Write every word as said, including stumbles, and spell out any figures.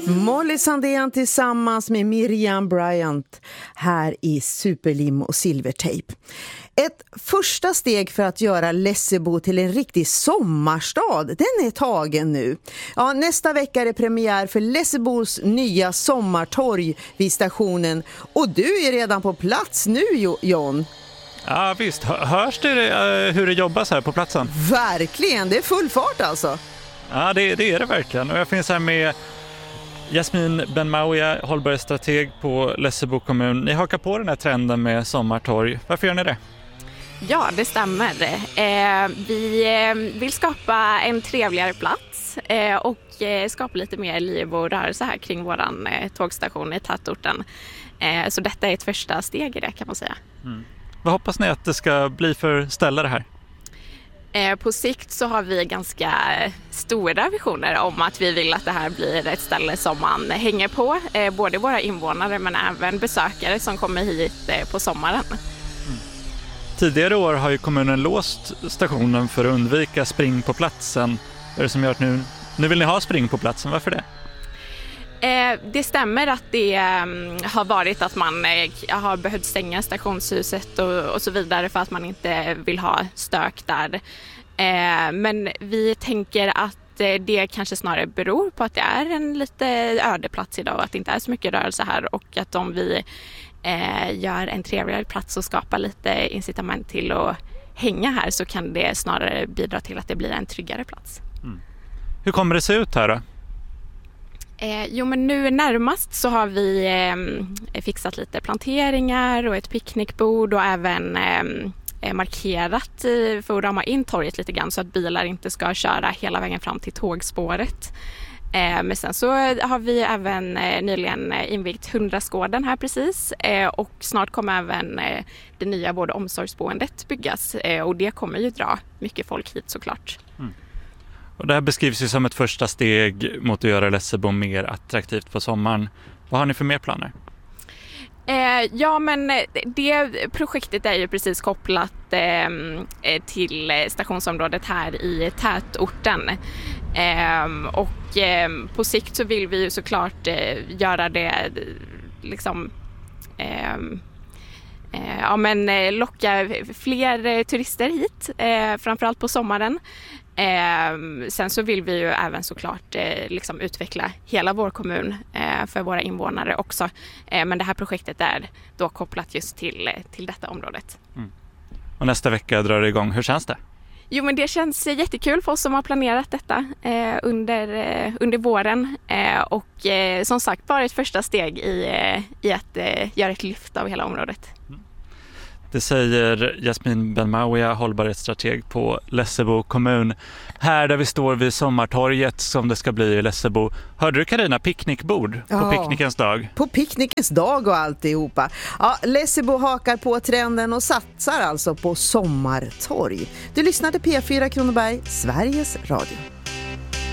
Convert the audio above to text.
Molly Sandén tillsammans med Miriam Bryant här i Superlim och Silvertejp. Ett första steg för att göra Lessebo till en riktig sommarstad, den är tagen nu. Ja, nästa vecka är det premiär för Lessebos nya sommartorg vid stationen. Och du är redan på plats nu, John. Ja visst, hörs det uh, hur det jobbas här på platsen? Verkligen, det är full fart alltså. Ja, det, det är det verkligen. Och jag finns här med Jasmin Benmouya, hållbarhetsstrateg på Lessebo kommun. Ni hakar på den här trenden med sommartorg. Varför gör ni det? Ja, det stämmer. Eh, vi eh, vill skapa en trevligare plats eh, och eh, skapa lite mer liv och rörelse här kring våran eh, tågstation i tätorten. Eh, så detta är ett första steg i det, kan man säga. Mm. Vad hoppas ni att det ska bli för ställe det här? Eh, på sikt så har vi ganska stora visioner om att vi vill att det här blir ett ställe som man hänger på. Eh, både våra invånare men även besökare som kommer hit eh, på sommaren. Mm. Tidigare år har ju kommunen låst stationen för att undvika spring på platsen. Vad är det som gör att nu, nu vill ni ha spring på platsen? Varför det? Eh, det stämmer att det eh, har varit att man eh, har behövt stänga stationshuset och, och så vidare för att man inte vill ha stök där. Eh, men vi tänker att eh, det kanske snarare beror på att det är en lite öde plats idag och att det inte är så mycket rörelse här, och att om vi eh, gör en trevligare plats och skapar lite incitament till att hänga här, så kan det snarare bidra till att det blir en tryggare plats. Mm. Hur kommer det se ut här då? Eh, jo, men nu närmast så har vi eh, fixat lite planteringar och ett picknickbord och även eh, markerat eh, för att rama in torget lite grann så att bilar inte ska köra hela vägen fram till tågspåret. Eh, men sen så har vi även eh, nyligen invigt Hundraskåden här precis eh, och snart kommer även eh, det nya vård- och omsorgsboendet byggas eh, och det kommer ju dra mycket folk hit såklart. Mm. Och det här beskrivs ju som ett första steg mot att göra Lessebo mer attraktivt på sommaren. Vad har ni för mer planer? Eh, ja, men det projektet är ju precis kopplat eh, till stationsområdet här i tätorten. Eh, och eh, på sikt så vill vi ju såklart eh, göra det liksom... Eh, Eh, ja, men eh, locka fler eh, turister hit, eh, framförallt på sommaren. Eh, sen så vill vi ju även såklart eh, liksom utveckla hela vår kommun eh, för våra invånare också. Eh, men det här projektet är då kopplat just till, till detta området. Mm. Och nästa vecka drar det igång. Hur känns det? Jo, men det känns jättekul för oss som har planerat detta eh, under, eh, under våren. Eh, och eh, som sagt, bara ett första steg i, eh, i att eh, göra ett lyft av hela området. Mm. Det säger Jasmin Benmouya, hållbarhetsstrateg på Lessebo kommun. Här där vi står vid sommartorget som det ska bli i Lessebo. Hörde du, Carina, picknickbord på ja, picknickens dag? På picknickens dag och alltihopa. Ja, Lessebo hakar på trenden och satsar alltså på sommartorg. Du lyssnade P fyra Kronoberg, Sveriges Radio.